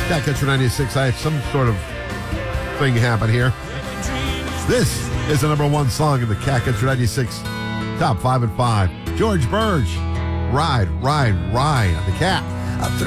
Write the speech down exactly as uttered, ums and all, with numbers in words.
Cat Country ninety-six. I have some sort of thing happen here. This is the number one song in the Cat Country ninety-six top five and five. George Burge, Ride, Ride, Ride on the Cat.